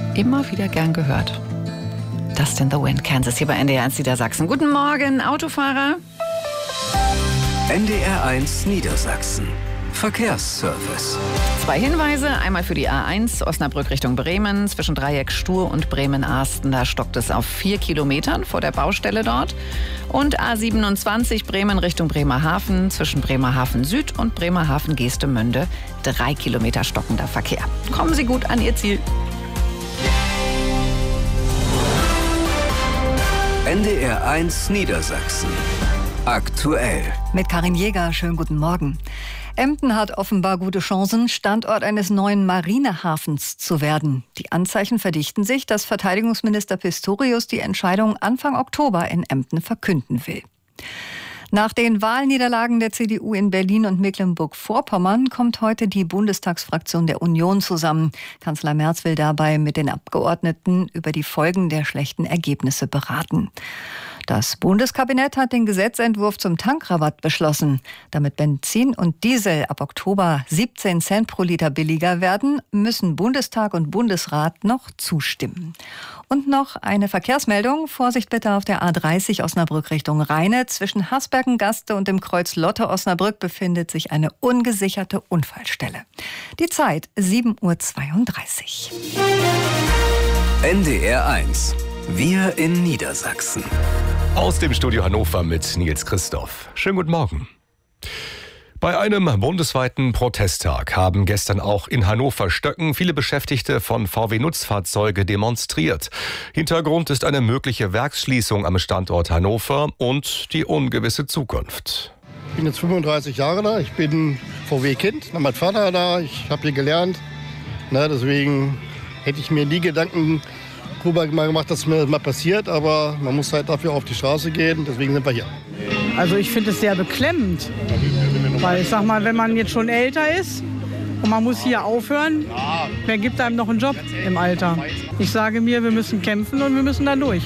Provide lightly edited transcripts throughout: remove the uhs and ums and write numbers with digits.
immer wieder gern gehört. Dust in the Wind, Kansas, hier bei NDR 1 Niedersachsen. Guten Morgen, Autofahrer. NDR 1 Niedersachsen. Verkehrsservice. 2 Hinweise, einmal für die A1 Osnabrück Richtung Bremen, zwischen Dreieck Stur und Bremen-Arsten, da stockt es auf 4 Kilometern vor der Baustelle dort. Und A27 Bremen Richtung Bremerhaven, zwischen Bremerhaven Süd und Bremerhaven Geestemünde, 3 Kilometer stockender Verkehr. Kommen Sie gut an Ihr Ziel. NDR 1 Niedersachsen. Aktuell. Mit Karin Jäger, schönen guten Morgen. Emden hat offenbar gute Chancen, Standort eines neuen Marinehafens zu werden. Die Anzeichen verdichten sich, dass Verteidigungsminister Pistorius die Entscheidung Anfang Oktober in Emden verkünden will. Nach den Wahlniederlagen der CDU in Berlin und Mecklenburg-Vorpommern kommt heute die Bundestagsfraktion der Union zusammen. Kanzler Merz will dabei mit den Abgeordneten über die Folgen der schlechten Ergebnisse beraten. Das Bundeskabinett hat den Gesetzentwurf zum Tankrabatt beschlossen. Damit Benzin und Diesel ab Oktober 17 Cent pro Liter billiger werden, müssen Bundestag und Bundesrat noch zustimmen. Und noch eine Verkehrsmeldung. Vorsicht bitte auf der A30 Osnabrück Richtung Rheine. Zwischen Hasbergen-Gaste und dem Kreuz Lotte-Osnabrück befindet sich eine ungesicherte Unfallstelle. Die Zeit 7:32 Uhr. NDR 1. Wir in Niedersachsen. Aus dem Studio Hannover mit Nils Christoph. Schönen guten Morgen. Bei einem bundesweiten Protesttag haben gestern auch in Hannover-Stöcken viele Beschäftigte von VW-Nutzfahrzeuge demonstriert. Hintergrund ist eine mögliche Werksschließung am Standort Hannover und die ungewisse Zukunft. Ich bin jetzt 35 Jahre da, ich bin VW-Kind, mein Vater da, ich habe hier gelernt. Deswegen hätte ich mir nie Gedanken darüber gemacht, dass mir das mal passiert, aber man muss halt dafür auf die Straße gehen, deswegen sind wir hier. Also ich finde es sehr beklemmend, weil ich sag mal, wenn man jetzt schon älter ist und man muss hier aufhören, wer gibt einem noch einen Job im Alter? Ich sage mir, wir müssen kämpfen und wir müssen da durch.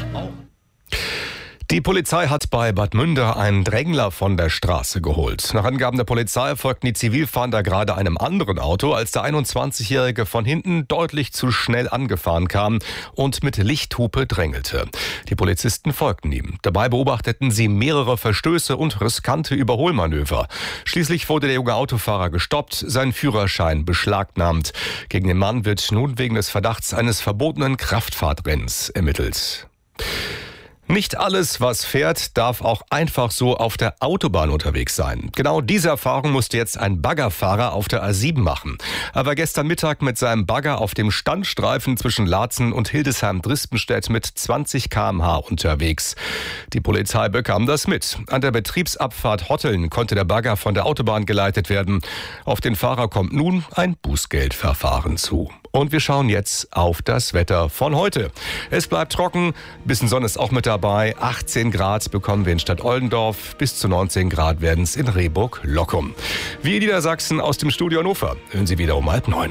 Die Polizei hat bei Bad Münder einen Drängler von der Straße geholt. Nach Angaben der Polizei folgten die Zivilfahnder gerade einem anderen Auto, als der 21-Jährige von hinten deutlich zu schnell angefahren kam und mit Lichthupe drängelte. Die Polizisten folgten ihm. Dabei beobachteten sie mehrere Verstöße und riskante Überholmanöver. Schließlich wurde der junge Autofahrer gestoppt, sein Führerschein beschlagnahmt. Gegen den Mann wird nun wegen des Verdachts eines verbotenen Kraftfahrtrennens ermittelt. Nicht alles, was fährt, darf auch einfach so auf der Autobahn unterwegs sein. Genau diese Erfahrung musste jetzt ein Baggerfahrer auf der A7 machen. Er war gestern Mittag mit seinem Bagger auf dem Standstreifen zwischen Laatzen und Hildesheim-Drispenstedt mit 20 km/h unterwegs. Die Polizei bekam das mit. An der Betriebsabfahrt Hotteln konnte der Bagger von der Autobahn geleitet werden. Auf den Fahrer kommt nun ein Bußgeldverfahren zu. Und wir schauen jetzt auf das Wetter von heute. Es bleibt trocken, ein bisschen Sonne ist auch mit dabei. 18 Grad bekommen wir in Stadt-Oldendorf, bis zu 19 Grad werden es in Rehburg-Lockum. Wir in Niedersachsen aus dem Studio Hannover hören Sie wieder um 8:30.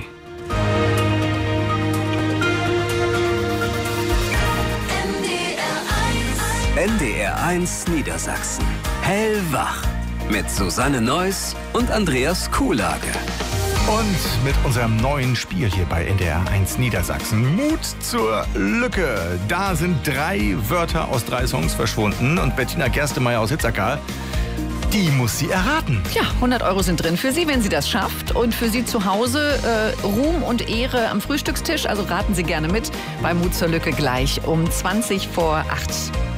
NDR 1 Niedersachsen. Hellwach. Mit Susanne Neuss und Andreas Kuhlage. Und mit unserem neuen Spiel hier bei NDR 1 Niedersachsen. Mut zur Lücke. Da sind 3 Wörter aus 3 Songs verschwunden. Und Bettina Gerstemeyer aus Hitzacker, die muss sie erraten. Ja, 100 Euro sind drin für Sie, wenn sie das schafft. Und für Sie zu Hause Ruhm und Ehre am Frühstückstisch. Also raten Sie gerne mit bei Mut zur Lücke gleich um 20 vor 8.